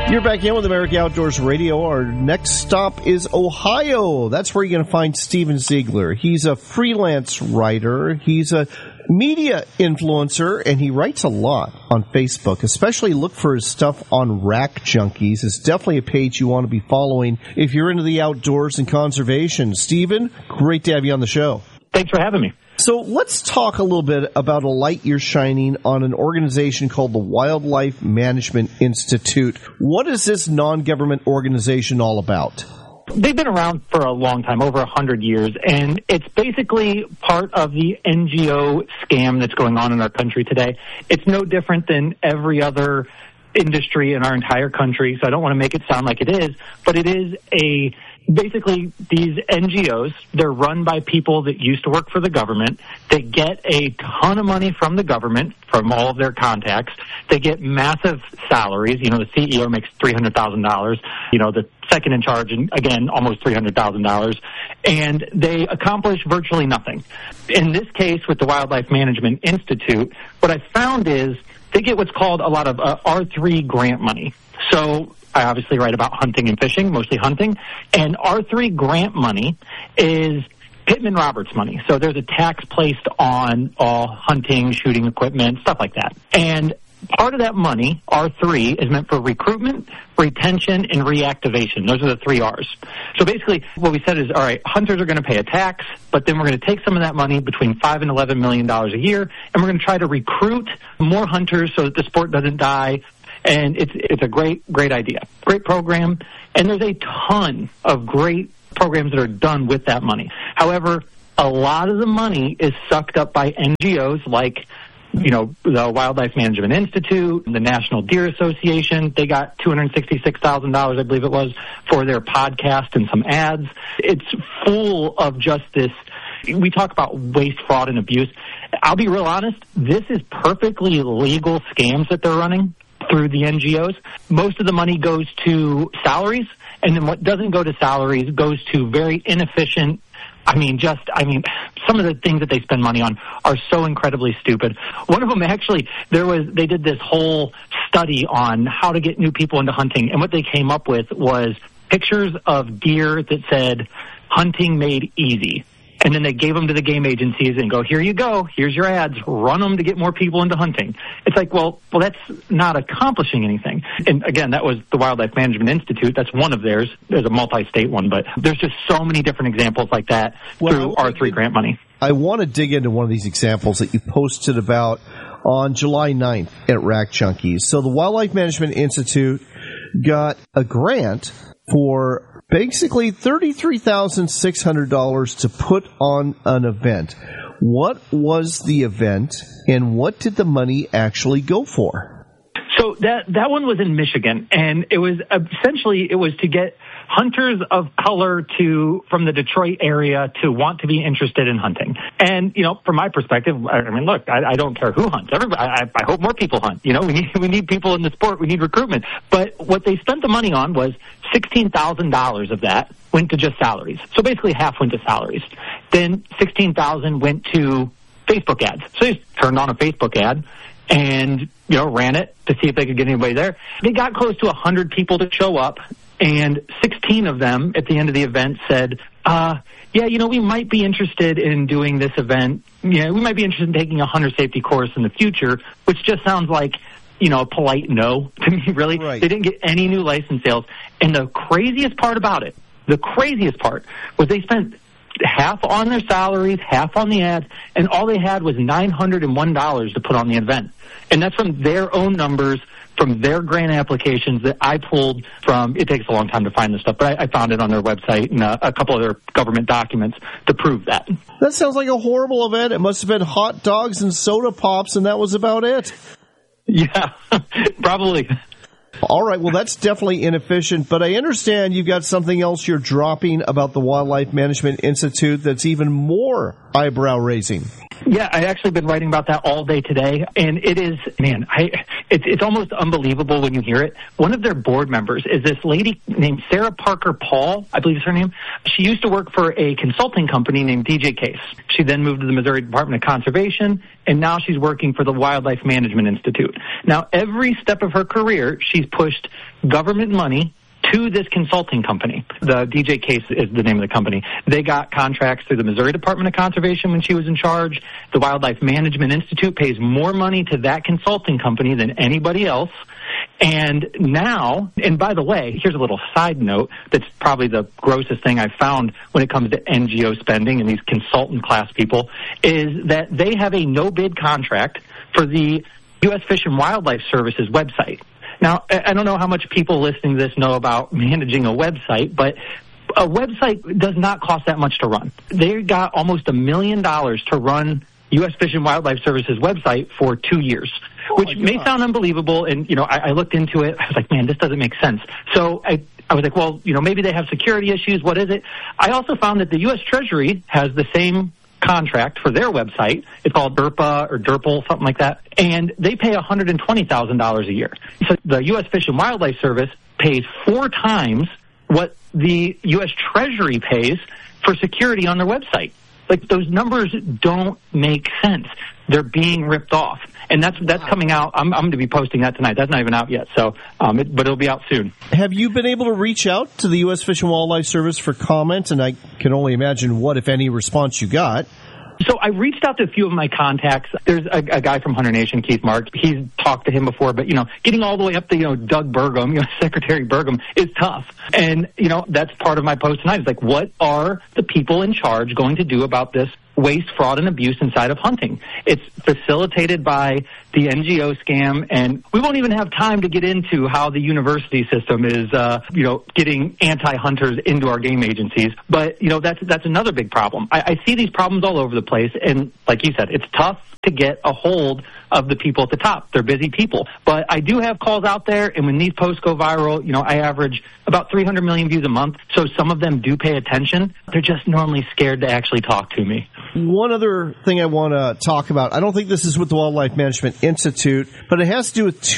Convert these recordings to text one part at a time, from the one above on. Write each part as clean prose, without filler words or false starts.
You're back in with America Outdoors Radio. Our next stop is Ohio. That's where you're going to find Steven Ziegler. He's a freelance writer. He's a media influencer, and he writes a lot on Facebook. Especially look for his stuff on Rack Junkies. It's definitely a page you want to be following if you're into the outdoors and conservation. Steven, great to have you on the show. Thanks for having me. So let's talk a little bit about a light you're shining on an organization called the Wildlife Management Institute. What is this non-government organization all about? They've been around for a long time, over 100 years, and it's basically part of the NGO scam that's going on in our country today. It's no different than every other industry in our entire country, so I don't want to make it sound like it is, but it is basically, these NGOs, they're run by people that used to work for the government. They get a ton of money from the government, from all of their contacts. They get massive salaries. You know, the CEO makes $300,000. You know, the second in charge, and again, almost $300,000. And they accomplish virtually nothing. In this case, with the Wildlife Management Institute, what I found is they get what's called a lot of R3 grant money. So I obviously write about hunting and fishing, mostly hunting, and R3 grant money is Pittman Roberts money. So there's a tax placed on all hunting, shooting equipment, stuff like that. And part of that money, R3, is meant for recruitment, retention, and reactivation. Those are the 3 R's. So basically, what we said is, all right, hunters are going to pay a tax, but then we're going to take some of that money, between $5 and $11 million a year, and we're going to try to recruit more hunters so that the sport doesn't die. And it's a great idea, great program, and there's a ton of great programs that are done with that money. However, a lot of the money is sucked up by NGOs like, you know, the Wildlife Management Institute, the National Deer Association. They got $266,000, I believe it was, for their podcast and some ads. It's full of just this. We talk about waste, fraud, and abuse. I'll be real honest, this is perfectly legal scams that they're running through the NGOs. Most of the money goes to salaries, and then what doesn't go to salaries goes to very inefficient. Some of the things that they spend money on are so incredibly stupid. One of them, actually, they did this whole study on how to get new people into hunting, and what they came up with was pictures of deer that said, "Hunting made easy." And then they gave them to the game agencies and go, here you go, here's your ads, run them to get more people into hunting. It's like, well, that's not accomplishing anything. And again, that was the Wildlife Management Institute. That's one of theirs. There's a multi-state one, but there's just so many different examples like that through R3 grant money. I want to dig into one of these examples that you posted about on July 9th at Rack Junkies. So the Wildlife Management Institute got a grant for basically $33,600 to put on an event. What was the event, and what did the money actually go for? So that one was in Michigan, and it was to get hunters of color from the Detroit area to want to be interested in hunting. And, you know, from my perspective, look, I don't care who hunts. I hope more people hunt. You know, we need people in the sport. We need recruitment. But what they spent the money on was $16,000 of that went to just salaries. So basically half went to salaries. Then $16,000 went to Facebook ads. So they just turned on a Facebook ad and, you know, ran it to see if they could get anybody there. They got close to 100 people to show up, and 16 of them at the end of the event said, we might be interested in doing this event. Yeah, we might be interested in taking a hunter safety course in the future, which just sounds like, you know, a polite no to me, really. Right. They didn't get any new license sales. And the craziest part was they spent half on their salaries, half on the ads, and all they had was $901 to put on the event. And that's from their own numbers, from their grant applications that I pulled from. It takes a long time to find this stuff, but I found it on their website and a couple of their government documents to prove that. That sounds like a horrible event. It must have been hot dogs and soda pops, and that was about it. Yeah, probably. All right, well, that's definitely inefficient, but I understand you've got something else you're dropping about the Wildlife Management Institute that's even more eyebrow-raising. Yeah, I've actually been writing about that all day today, and it is, it's almost unbelievable when you hear it. One of their board members is this lady named Sarah Parker Paul, I believe is her name. She used to work for a consulting company named DJ Case. She then moved to the Missouri Department of Conservation, and now she's working for the Wildlife Management Institute. Now, every step of her career, she's pushed government money to this consulting company. The DJ Case is the name of the company. They got contracts through the Missouri Department of Conservation when she was in charge. The Wildlife Management Institute pays more money to that consulting company than anybody else. And now, and by the way, here's a little side note that's probably the grossest thing I've found when it comes to NGO spending and these consultant class people, is that they have a no-bid contract for the U.S. Fish and Wildlife Service's website. Now, I don't know how much people listening to this know about managing a website, but a website does not cost that much to run. They got almost $1 million to run U.S. Fish and Wildlife Service's website for 2 years, which may sound unbelievable. And, I looked into it. I was like, man, this doesn't make sense. So I was like, well, maybe they have security issues. What is it? I also found that the U.S. Treasury has the same contract for their website. It's called DERPA or DERPL, something like that. And they pay $120,000 a year. So the U.S. Fish and Wildlife Service pays 4 times what the U.S. Treasury pays for security on their website. Like, those numbers don't make sense. They're being ripped off. And that's coming out. I'm going to be posting that tonight. That's not even out yet, so but it'll be out soon. Have you been able to reach out to the U.S. Fish and Wildlife Service for comment? And I can only imagine what, if any, response you got. So I reached out to a few of my contacts. There's a guy from Hunter Nation, Keith Marks. He's talked to him before, but, getting all the way up to, Doug Burgum, Secretary Burgum, is tough. And, that's part of my post tonight. It's like, what are the people in charge going to do about this waste, fraud, and abuse inside of hunting? It's facilitated by the NGO scam, and we won't even have time to get into how the university system is, getting anti-hunters into our game agencies. But, that's another big problem. I see these problems all over the place, and like you said, it's tough to get a hold of the people at the top. They're busy people. But I do have calls out there, and when these posts go viral, I average about 300 million views a month, so some of them do pay attention. They're just normally scared to actually talk to me. One other thing I want to talk about, I don't think this is with the Wildlife Management Institute, but it has to do with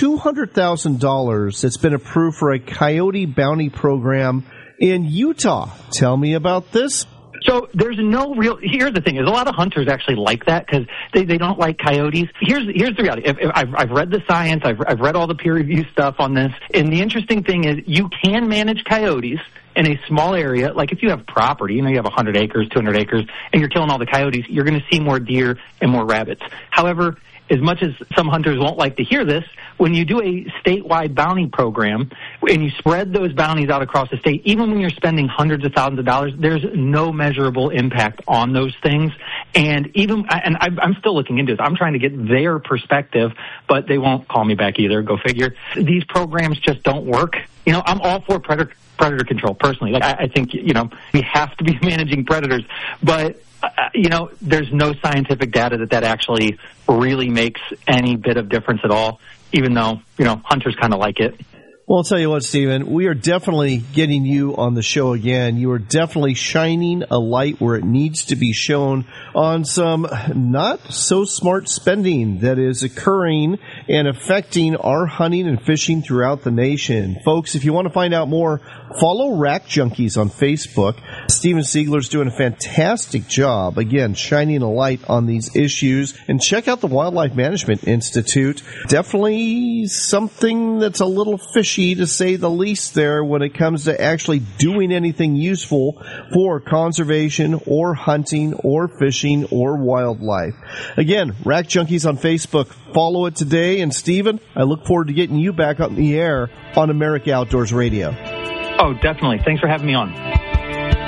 $200,000 that's been approved for a coyote bounty program in Utah. Tell me about this. So there's no real. Here's the thing: is a lot of hunters actually like that because they don't like coyotes. Here's the reality. I've read the science. I've read all the peer review stuff on this. And the interesting thing is, you can manage coyotes in a small area. Like if you have property, you have 100 acres, 200 acres, and you're killing all the coyotes, you're going to see more deer and more rabbits. However, as much as some hunters won't like to hear this, when you do a statewide bounty program and you spread those bounties out across the state, even when you're spending hundreds of thousands of dollars, there's no measurable impact on those things. And I'm still looking into this. I'm trying to get their perspective, but they won't call me back either. Go figure. These programs just don't work. I'm all for predator control personally. Like I think, we have to be managing predators, but there's no scientific data that actually really makes any bit of difference at all, even though, hunters kind of like it. Well, I'll tell you what, Stephen, we are definitely getting you on the show again. You are definitely shining a light where it needs to be shown on some not so smart spending that is occurring and affecting our hunting and fishing throughout the nation. Folks, if you want to find out more, follow Rack Junkies on Facebook. Stephen Siegler's doing a fantastic job, again, shining a light on these issues. And check out the Wildlife Management Institute. Definitely something that's a little fishy, to say the least, there when it comes to actually doing anything useful for conservation or hunting or fishing or wildlife. Again, Rack Junkies on Facebook. Follow it today. And Stephen, I look forward to getting you back on the air on America Outdoors Radio. Oh, definitely. Thanks for having me on.